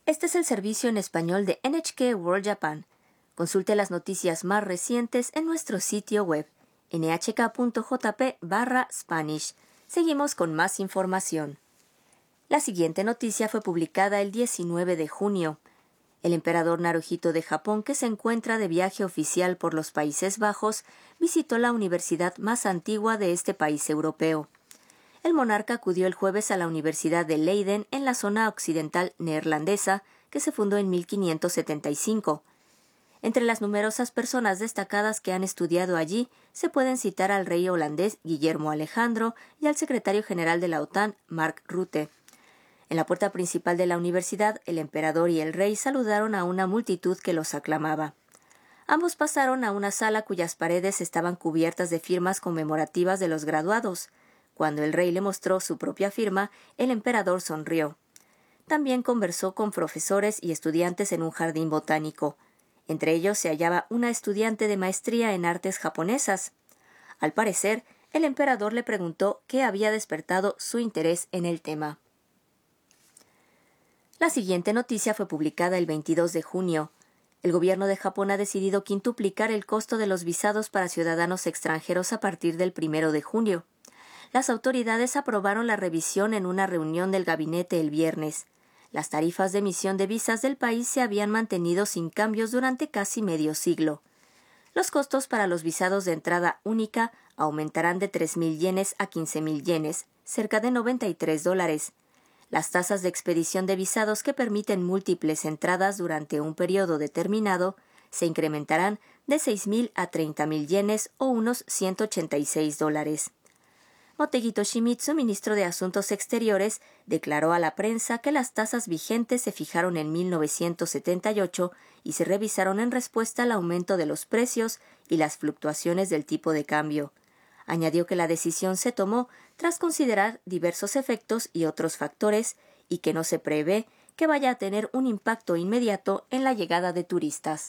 Este es el servicio en español de NHK World Japan. Consulte las noticias más recientes en nuestro sitio web nhk.jp/Spanish. Seguimos con más información. La siguiente noticia fue publicada el 19 de junio. El emperador Naruhito de Japón, que se encuentra de viaje oficial por los Países Bajos, visitó la universidad más antigua de este país europeo. El monarca acudió el jueves a la Universidad de Leiden en la zona occidental neerlandesa, que se fundó en 1575. Entre las numerosas personas destacadas que han estudiado allí, se pueden citar al rey holandés Guillermo Alejandro y al secretario general de la OTAN, Mark Rutte. En la puerta principal de la universidad, el emperador y el rey saludaron a una multitud que los aclamaba. Ambos pasaron a una sala cuyas paredes estaban cubiertas de firmas conmemorativas de los graduados. Cuando el rey le mostró su propia firma, el emperador sonrió. También conversó con profesores y estudiantes en un jardín botánico. Entre ellos se hallaba una estudiante de maestría en artes japonesas. Al parecer, el emperador le preguntó qué había despertado su interés en el tema. La siguiente noticia fue publicada el 22 de junio. El gobierno de Japón ha decidido quintuplicar el costo de los visados para ciudadanos extranjeros a partir del 1 de junio. Las autoridades aprobaron la revisión en una reunión del gabinete el viernes. Las tarifas de emisión de visas del país se habían mantenido sin cambios durante casi medio siglo. Los costos para los visados de entrada única aumentarán de 3.000 yenes a 15.000 yenes, cerca de $93. Las tasas de expedición de visados que permiten múltiples entradas durante un periodo determinado se incrementarán de 6.000 a 30.000 yenes o unos $186. Motegi Toshimitsu, ministro de Asuntos Exteriores, declaró a la prensa que las tasas vigentes se fijaron en 1978 y se revisaron en respuesta al aumento de los precios y las fluctuaciones del tipo de cambio. Añadió que la decisión se tomó tras considerar diversos efectos y otros factores y que no se prevé que vaya a tener un impacto inmediato en la llegada de turistas.